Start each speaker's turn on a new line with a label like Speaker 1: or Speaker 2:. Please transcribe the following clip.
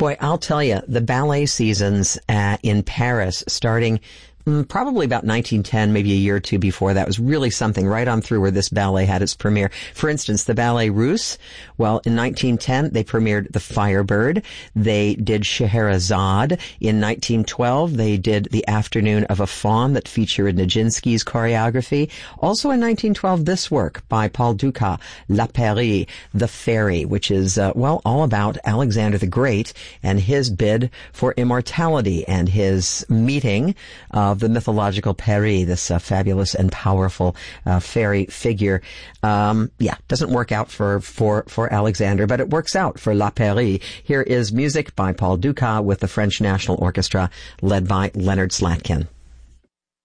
Speaker 1: Boy, I'll tell you, the ballet seasons in Paris, starting probably about 1910, maybe a year or two before that, was really something right on through where this ballet had its premiere. For instance, the Ballet Russe, well, in 1910, they premiered The Firebird. They did Scheherazade. In 1912, they did The Afternoon of a Faun that featured Nijinsky's choreography. Also in 1912, this work by Paul Dukas, La Pairie, The Fairy, which is, all about Alexander the Great and his bid for immortality and his meeting of the mythological Peri, this fabulous and powerful fairy figure. Doesn't work out for Alexander, but it works out for La Pairie. Here is music by Paul Dukas with the French National Orchestra led by Leonard Slatkin.